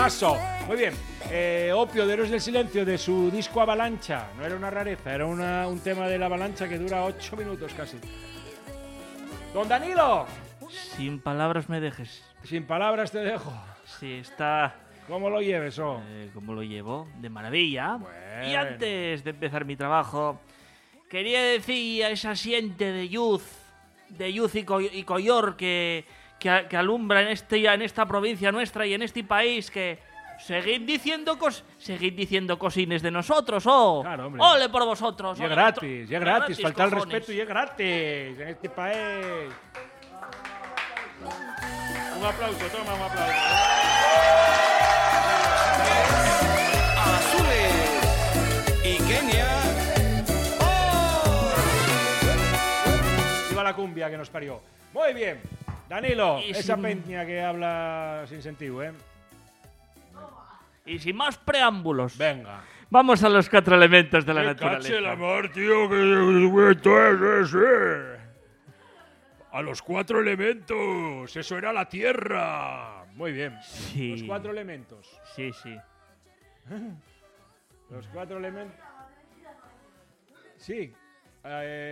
temazo. Muy bien. Opio de Héroes del Silencio, de su disco Avalancha. No era una rareza, era un tema de la Avalancha que dura 8 minutos casi. Don Danilo. Sin palabras me dejes. Sin palabras te dejo. Sí, está... ¿Cómo lo lleves, ¿Cómo lo llevo? De maravilla. Bueno. Y antes de empezar mi trabajo, quería decir a esa siente de Youth y Collor que alumbra en esta provincia nuestra y en este país que seguid diciendo cosines de nosotros, Claro, hombre. ¡Ole por vosotros! Y es ole, gratis, falta el cojones. respeto y es gratis en este país. Un aplauso, toma un aplauso. Azules y Kenia. Viva la cumbia que nos parió. Muy bien. Danilo, Y esa sin- peña que habla sin sentido, ¿eh? Y sin más preámbulos, Venga. vamos a los 4 elementos de la ¡Me naturaleza. cache la mar, tío! ¡Que esto es! A los 4 elementos. Eso era la tierra. Muy bien. Sí. Los 4 elementos. Sí. Los 4 elementos. Sí.